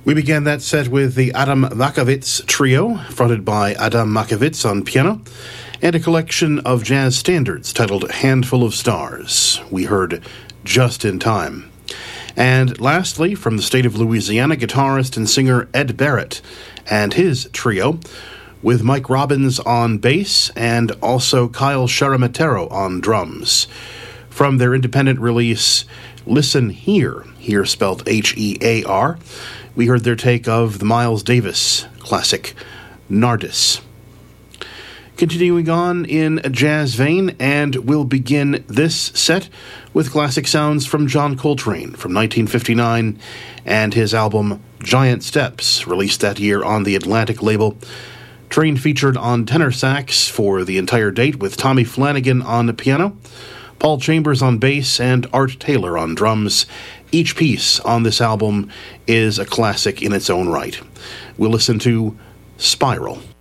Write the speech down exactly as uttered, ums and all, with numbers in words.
We began that set with the Adam Makowitz Trio, fronted by Adam Makowitz on piano, and a collection of jazz standards titled Handful of Stars. We heard Just in Time. And lastly, from the state of Louisiana, guitarist and singer Ed Barrett and his trio, with Mike Robbins on bass and also Kyle Sharamatero on drums. From their independent release, Listen Here, here spelled H E A R, we heard their take of the Miles Davis classic, Nardis. Continuing on in a jazz vein, and we'll begin this set with classic sounds from John Coltrane from nineteen fifty-nine and his album Giant Steps, released that year on the Atlantic label. Train featured on tenor sax for the entire date with Tommy Flanagan on the piano, Paul Chambers on bass, and Art Taylor on drums. Each piece on this album is a classic in its own right. We'll listen to Spiral.